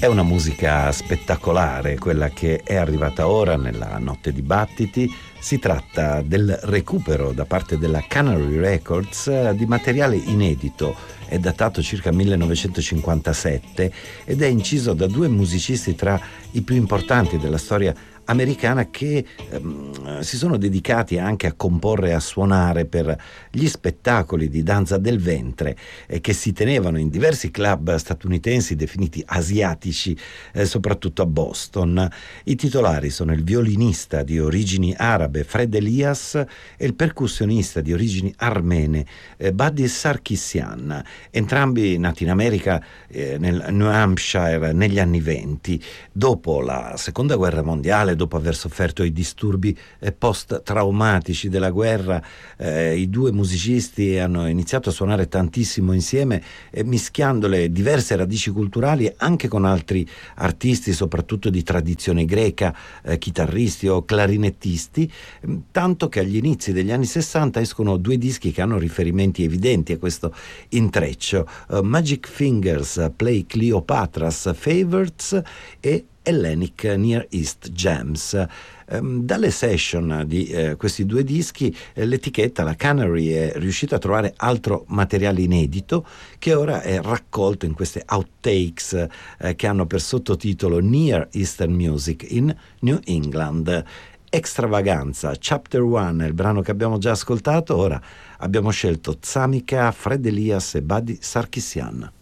È una musica spettacolare, quella che è arrivata ora nella Notte di Battiti. Si tratta del recupero da parte della Canary Records di materiale inedito. È datato circa 1957 ed è inciso da due musicisti tra i più importanti della storia americana che si sono dedicati anche a comporre e a suonare per gli spettacoli di danza del ventre che si tenevano in diversi club statunitensi definiti asiatici, soprattutto a Boston. I titolari sono il violinista di origini arabe Fred Elias e il percussionista di origini armene Buddy Sarkisian, entrambi nati in America, nel New Hampshire, negli anni 20. Dopo la seconda guerra mondiale, dopo aver sofferto i disturbi post-traumatici della guerra, i due musicisti hanno iniziato a suonare tantissimo insieme, mischiando le diverse radici culturali anche con altri artisti, soprattutto di tradizione greca, chitarristi o clarinettisti, tanto che agli inizi degli anni 60 escono due dischi che hanno riferimenti evidenti a questo intreccio: Magic Fingers Play Cleopatra's Favorites e Hellenic Near East Jams. Dalle session di questi due dischi l'etichetta, la Canary, è riuscita a trovare altro materiale inedito che ora è raccolto in queste outtakes che hanno per sottotitolo Near Eastern Music in New England. Extravaganza, Chapter 1 è il brano che abbiamo già ascoltato. Ora abbiamo scelto Zamika, Fred Elias e Buddy Sarkisian.